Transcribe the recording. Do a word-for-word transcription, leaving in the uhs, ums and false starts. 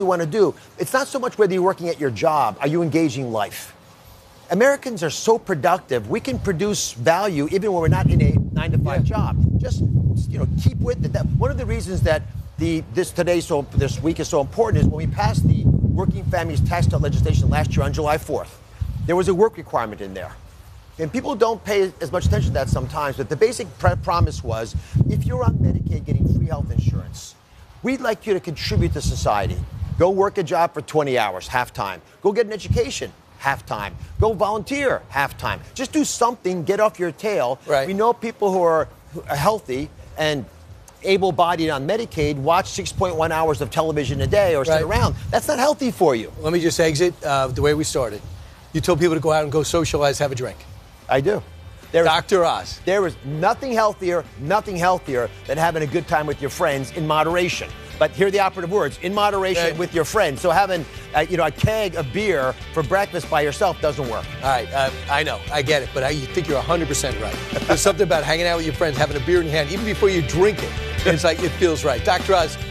want to do. It's not so much whether you're working at your job. Are you engaging life? Americans are so productive. We can produce value even when we're not in a nine to five yeah. job. Just, you know, keep with it. That, one of the reasons that the this today so this week is so important is when we passed the Working Families Tax Cut legislation last year on July fourth, there was a work requirement in there. And people don't pay as much attention to that sometimes, but the basic pre- promise was if you're on Medicaid getting free health insurance, we'd like you to contribute to society. Go work a job for twenty hours, half-time. Go get an education, half-time. Go volunteer, half-time. Just do something, get off your tail. Right. We know people who are, who are healthy and able-bodied on Medicaid watch six point one hours of television a day or sit right. around. That's not healthy for you. Let me just exit uh, the way we started. You told people to go out and go socialize, have a drink. I do. There Doctor Is, Oz. There is nothing healthier, nothing healthier than having a good time with your friends in moderation. But here are the operative words: in moderation okay. with your friends. So having, uh, you know, a keg of beer for breakfast by yourself doesn't work. All right, uh, I know, I get it, but I you think you're one hundred percent right. There's something about hanging out with your friends, having a beer in your hand, even before you drink it. It's like it feels right. Doctor Oz,